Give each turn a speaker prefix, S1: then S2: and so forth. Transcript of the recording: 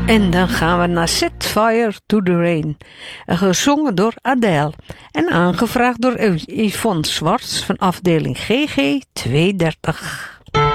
S1: En dan gaan we naar Set Fire to the Rain. Gezongen door Adele. En aangevraagd door Yvonne Zwarts van afdeling GG 230.